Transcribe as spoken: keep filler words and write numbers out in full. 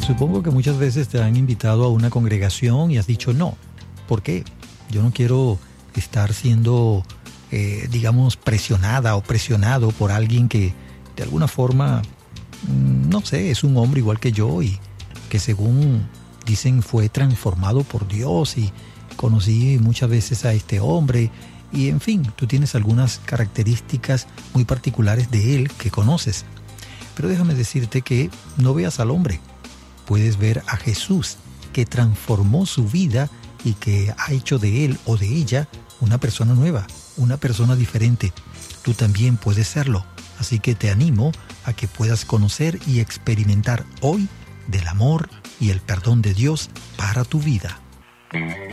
Supongo que muchas veces te han invitado a una congregación y has dicho no. ¿Por qué? Yo no quiero estar siendo, eh, digamos, presionada o presionado por alguien que de alguna forma, no sé, es un hombre igual que yo y que según dicen fue transformado por Dios y conocí muchas veces a este hombre y en fin, tú tienes algunas características muy particulares de él que conoces. Pero déjame decirte que no veas al hombre. Puedes ver a Jesús, que transformó su vida y que ha hecho de él o de ella una persona nueva, una persona diferente. Tú también puedes serlo. Así que te animo a que puedas conocer y experimentar hoy del amor y el perdón de Dios para tu vida.